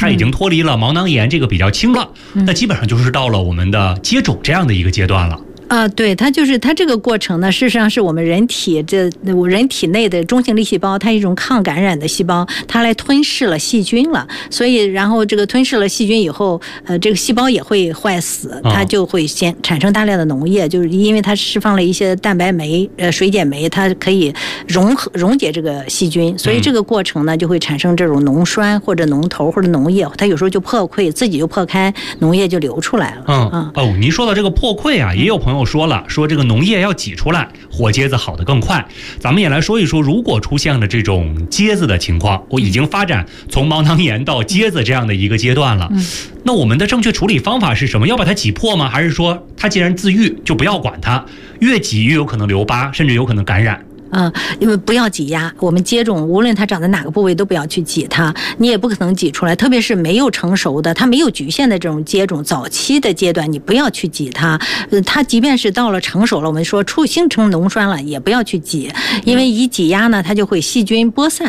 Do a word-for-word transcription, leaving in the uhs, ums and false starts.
它已经脱离了毛囊炎这个比较轻了，嗯、那基本上就是到了我们的接种这样的一个阶段了。 啊，对，它就是它这个过程呢，事实上是我们人体这人体内的中性粒细胞，它一种抗感染的细胞，它来吞噬了细菌了，所以然后这个吞噬了细菌以后，呃，这个细胞也会坏死，它就会先产生大量的脓液，就是因为它释放了一些蛋白酶、呃水解酶，它可以溶合溶解这个细菌，所以这个过程呢就会产生这种脓栓或者脓头或者脓液，它有时候就破溃，自己就破开，脓液就流出来了。 嗯嗯哦，您说到这个破溃啊，也有朋友说了，说这个脓液要挤出来，活疖子好得更快。咱们也来说一说，如果出现了这种疖子的情况，我已经发展从毛囊炎到疖子这样的一个阶段了，嗯、那我们的正确处理方法是什么？要把它挤破吗？还是说它既然自愈，就不要管它，越挤越有可能留疤，甚至有可能感染？ 嗯，因为不要挤压，我们接种无论它长在哪个部位都不要去挤它，你也不可能挤出来，特别是没有成熟的，它没有局限的这种接种早期的阶段，你不要去挤它。呃，它即便是到了成熟了，我们说出形成脓栓了，也不要去挤，因为一挤压呢，它就会细菌播散。